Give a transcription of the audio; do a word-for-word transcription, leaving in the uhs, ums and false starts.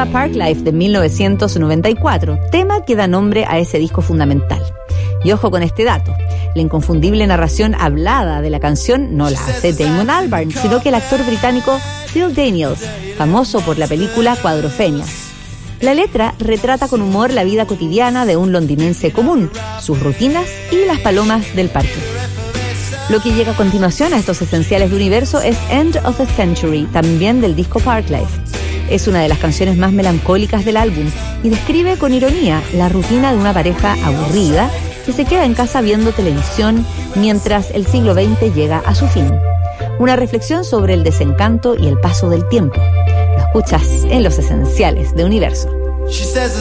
lleva Park Life de mil novecientos noventa y cuatro, tema que da nombre a ese disco fundamental. Y ojo con este dato, la inconfundible narración hablada de la canción no la hace Damon Albarn, sino que el actor británico Phil Daniels, famoso por la película Cuadrofenia. La letra retrata con humor la vida cotidiana de un londinense común, sus rutinas y las palomas del parque. Lo que llega a continuación a estos esenciales de Universo es End of the Century, también del disco Park Life. Es una de las canciones más melancólicas del álbum y describe con ironía la rutina de una pareja aburrida que se queda en casa viendo televisión mientras el siglo veinte llega a su fin. Una reflexión sobre el desencanto y el paso del tiempo. Lo escuchas en Los Esenciales de Universo.